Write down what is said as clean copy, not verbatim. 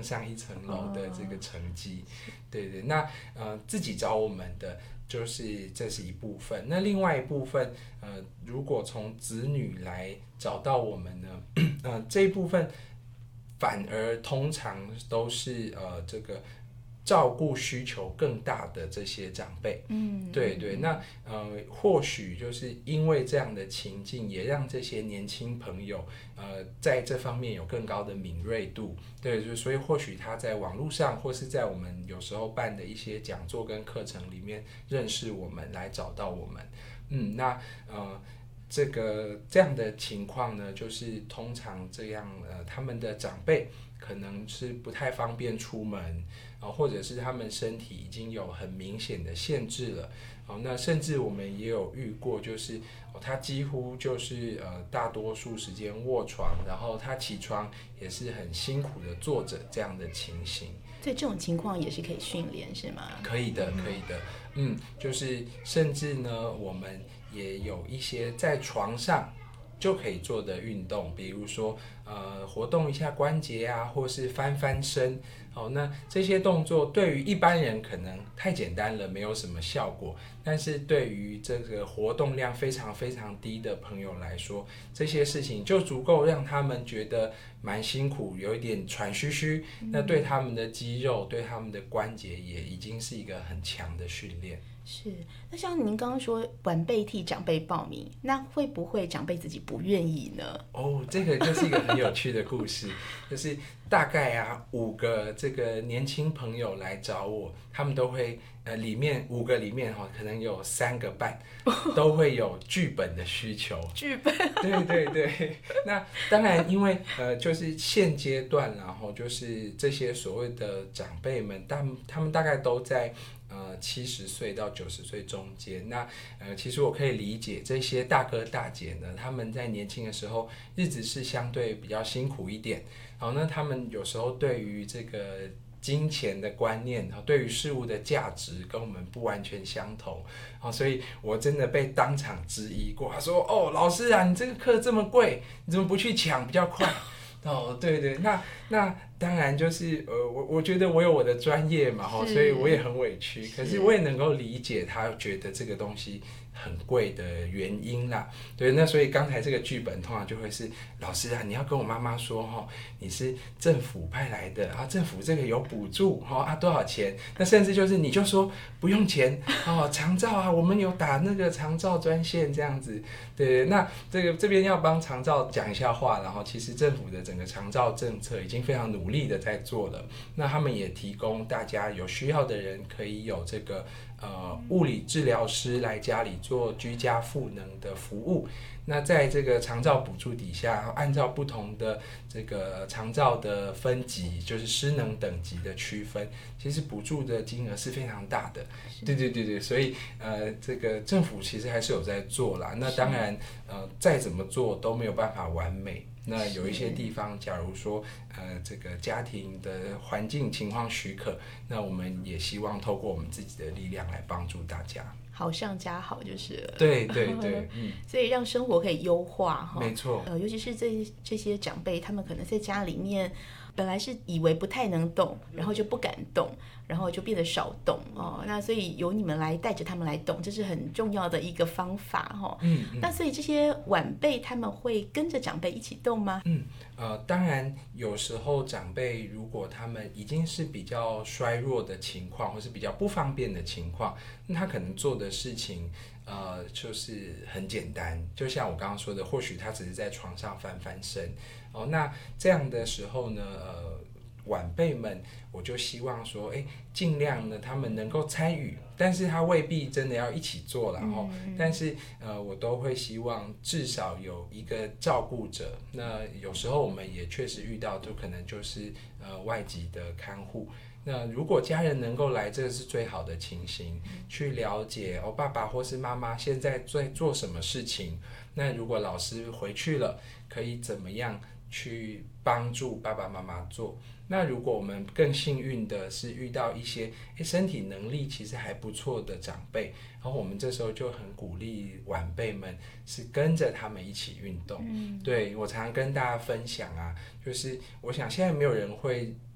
上一层楼的这个成绩。对对，那自己找我们的就是这是一部分，那另外一部分如果从子女来找到我们呢，这一部分反而通常都是这个照顾需求更大的这些长辈。对对，那或许就是因为这样的情境，也让这些年轻朋友在这方面有更高的敏锐度。对，就所以或许他在网络上，或是在我们有时候办的一些讲座跟课程里面认识我们，来找到我们。那这样的情况呢，就是通常这样他们的长辈可能是不太方便出门，或者是他们身体已经有很明显的限制了。那甚至我们也有遇过，就是他几乎就是大多数时间卧床，然后他起床也是很辛苦的坐着这样的情形。 所以这种情况也是可以训练，是吗？ 可以的，可以的。就是甚至呢，我们也有一些在床上就可以做的运动，比如说活动一下关节啊，或是翻翻身。那这些动作对于一般人可能太简单了，没有什么效果，但是对于这个活动量非常非常低的朋友来说，这些事情就足够让他们觉得蛮辛苦，有一点喘吁吁。那对他们的肌肉，对他们的关节也已经是一个很强的训练。 是，那像您刚刚说晚辈替长辈报名，那会不会长辈自己不愿意呢？ 这个就是一个很有趣的故事，就是大概5个这个年轻朋友来找我，他们都会里面5个里面可能有3个半都会有剧本的需求。 剧本？ 对对对。那当然，因为就是现阶段，然后就是这些所谓的长辈们，他们大概都在70岁到90岁中间。那其实我可以理解这些大哥大姐呢，他们在年轻的时候日子是相对比较辛苦一点。那他们有时候对于这个金钱的观念，对于事物的价值跟我们不完全相同。所以我真的被当场质疑过，他说老师啊，你这个课这么贵，你怎么不去抢比较快？对对，那当然就是我觉得我有我的专业嘛，所以我也很委屈，可是我也能够理解他觉得这个东西很贵的原因啦。对，那所以刚才这个剧本通常就会是，老师啊，你要跟我妈妈说你是政府派来的，政府这个有补助多少钱？那甚至就是你就说不用钱长照啊，我们有打那个长照专线这样子。对，那这边要帮长照讲一下话，然后其实政府的整个长照政策已经非常努力的在做了。那他们也提供大家有需要的人可以有这个物理治疗师来家里做居家赋能的服务。那在这个长照补助底下，按照不同的这个长照的分级，就是失能等级的区分，其实补助的金额是非常大的。对对对对，所以这个政府其实还是有在做啦。那当然再怎么做都没有办法完美。那有一些地方，假如说这个家庭的环境情况许可，那我们也希望透过我们自己的力量来帮助大家。 好上加好就是了。 对对对， 所以让生活可以优化没错。 尤其是这些长辈，他们可能在家里面本来是以为不太能动，然后就不敢动，然后就变得少动那所以由你们来带着他们来动，这是很重要的一个方法那所以这些晚辈他们会跟着长辈一起动吗？ 当然有时候长辈如果他们已经是比较衰弱的情况，或是比较不方便的情况，那他可能做的事情就是很简单，就像我刚刚说的，或许他只是在床上翻翻身那这样的时候呢晚辈们我就希望说尽量呢他们能够参与，但是他未必真的要一起做啦但是我都会希望至少有一个照顾者。那有时候我们也确实遇到就可能就是外籍的看护，那如果家人能够来，这个是最好的情形，去了解爸爸或是妈妈现在在做什么事情。那如果老师回去了，可以怎么样去帮助爸爸妈妈做。那如果我们更幸运的是遇到一些身体能力其实还不错的长辈，然后我们这时候就很鼓励晚辈们是跟着他们一起运动对，我常常跟大家分享就是我想现在没有人会